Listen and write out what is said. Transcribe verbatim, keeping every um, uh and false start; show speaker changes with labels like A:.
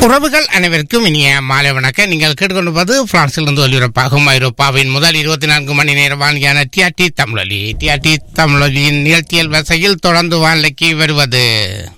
A: உறவுகள் அனைவருக்கும் இனிய மாலை வணக்கம். நீங்கள் கேட்டுக்கொண்டிருப்பது பிரான்சிலிருந்து ஒலிபரப்பாகும் ஐரோப்பாவின் முதல் இருபத்தி நான்கு மணி நேர வானியான டிஆர்டி தமிழொலி. டிஆர்டி தமிழொலியின் நிகழ்ச்சியல் வரிசையில் தொடர்ந்து வானிலைக்கு வருவது